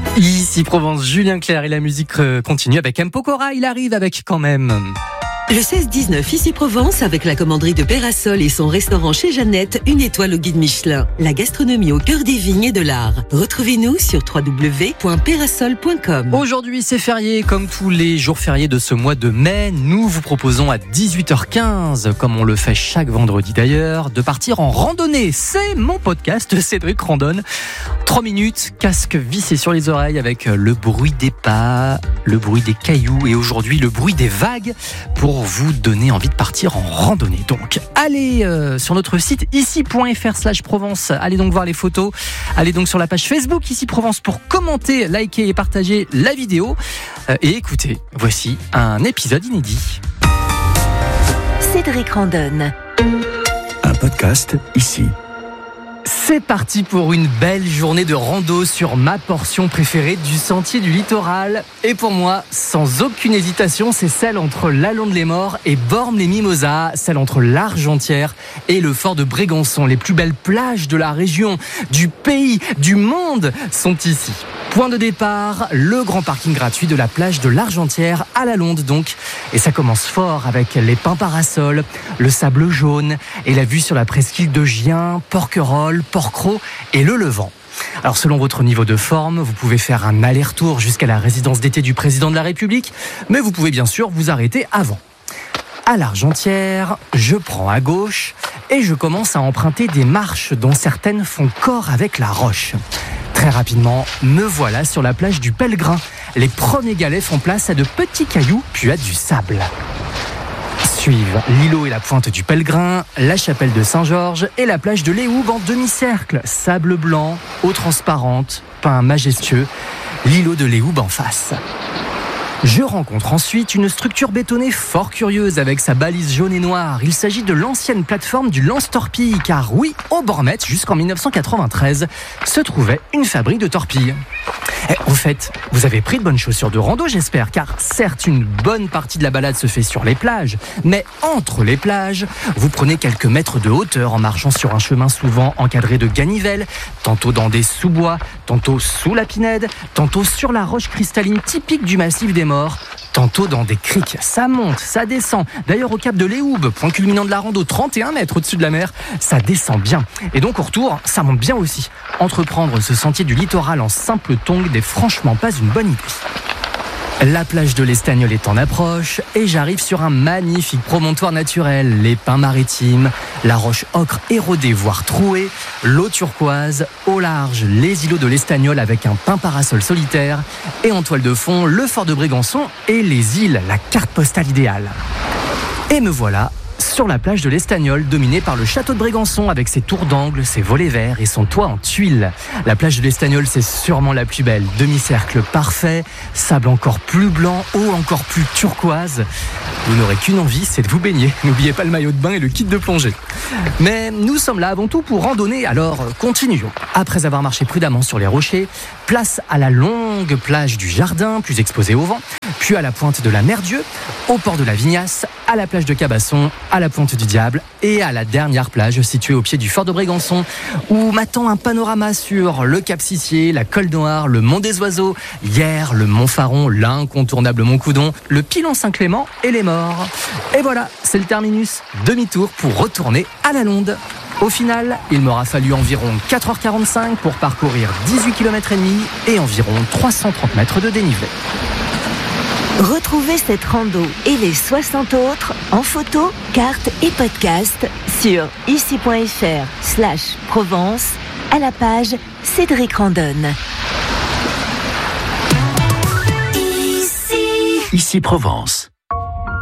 Ici Provence, Julien Clerc et la musique continue avec M. Pokora, il arrive avec quand même. Le 16-19 Ici Provence avec la commanderie de Pérasol et son restaurant chez Jeannette, une étoile au guide Michelin. La gastronomie au cœur des vignes et de l'art. Retrouvez-nous sur www.perasol.com. Aujourd'hui c'est férié, comme tous les jours fériés de ce mois de mai. Nous vous proposons à 18h15, comme on le fait chaque vendredi d'ailleurs, de partir en randonnée. C'est mon podcast Cédric Randonne. 3 minutes, casque vissé sur les oreilles avec le bruit des pas, le bruit des cailloux et aujourd'hui le bruit des vagues pour vous donner envie de partir en randonnée. Donc allez sur notre site ici.fr/Provence, allez donc voir les photos, allez donc sur la page Facebook Ici Provence pour commenter, liker et partager la vidéo et écoutez, voici un épisode inédit. Cédric Randonne. Un podcast ici. C'est parti pour une belle journée de rando sur ma portion préférée du sentier du littoral. Et pour moi, sans aucune hésitation, c'est celle entre Lalande-les-Morts et Bormes-les-Mimosas, celle entre l'Argentière et le fort de Brégançon. Les plus belles plages de la région, du pays, du monde sont ici. Point de départ, le grand parking gratuit de la plage de l'Argentière à Lalande donc. Et ça commence fort avec les pins parasols, le sable jaune et la vue sur la presqu'île de Gien, Porquerolles, Porquerolles et le Levant. Alors selon votre niveau de forme, vous pouvez faire un aller-retour jusqu'à la résidence d'été du président de la République, mais vous pouvez bien sûr vous arrêter avant. À l'Argentière, je prends à gauche et je commence à emprunter des marches dont certaines font corps avec la roche. Très rapidement, me voilà sur la plage du Pellegrin. Les premiers galets font place à de petits cailloux, puis à du sable. Suivent l'îlot et la pointe du Pellegrin, la chapelle de Saint-Georges et la plage de Léhoubes en demi-cercle. Sable blanc, eau transparente, pins majestueux, l'îlot de Léhoubes en face. Je rencontre ensuite une structure bétonnée fort curieuse avec sa balise jaune et noire. Il s'agit de l'ancienne plateforme du lance-torpille, car oui, au Bormet, jusqu'en 1993, se trouvait une fabrique de torpilles. Au fait, vous avez pris de bonnes chaussures de rando, j'espère, car certes, une bonne partie de la balade se fait sur les plages, mais entre les plages, vous prenez quelques mètres de hauteur en marchant sur un chemin souvent encadré de ganivelles, tantôt dans des sous-bois, tantôt sous la pinède, tantôt sur la roche cristalline typique du massif des Morts, tantôt dans des criques. Ça monte, ça descend. D'ailleurs, au cap de Léhoubes, point culminant de la rando, 31 mètres au-dessus de la mer, ça descend bien. Et donc, au retour, ça monte bien aussi. Entreprendre ce sentier du littoral en simple tongs n'est franchement pas une bonne idée. La plage de l'Estagnol est en approche et j'arrive sur un magnifique promontoire naturel. Les pins maritimes, la roche ocre érodée voire trouée, l'eau turquoise, au large les îlots de l'Estagnol avec un pin parasol solitaire et en toile de fond le fort de Brégançon et les îles, la carte postale idéale. Et me voilà sur la plage de l'Estagnol, dominée par le château de Brégançon avec ses tours d'angle, ses volets verts et son toit en tuiles. La plage de l'Estagnol, c'est sûrement la plus belle. Demi-cercle parfait, sable encore plus blanc, eau encore plus turquoise. Vous n'aurez qu'une envie, c'est de vous baigner. N'oubliez pas le maillot de bain et le kit de plongée. Mais nous sommes là avant tout pour randonner, alors continuons. Après avoir marché prudemment sur les rochers, place à la longue plage du Jardin, plus exposée au vent, puis à la pointe de la Mer-Dieu, au port de la Vignasse, à la plage de Cabasson, à la pointe du Diable et à la dernière plage située au pied du fort de Brégançon où m'attend un panorama sur le Cap Sissier, la Colle Noire, le Mont des Oiseaux, hier le Mont Faron, l'incontournable Mont Coudon, le Pilon Saint-Clément et les Morts. Et voilà, c'est le terminus, demi-tour pour retourner à Lalande. Au final, il m'aura fallu environ 4h45 pour parcourir 18 km et demi et environ 330 mètres de dénivelé. Retrouvez cette rando et les 60 autres en photo, carte et podcast sur ici.fr/Provence à la page Cédric Randonne. Ici Provence.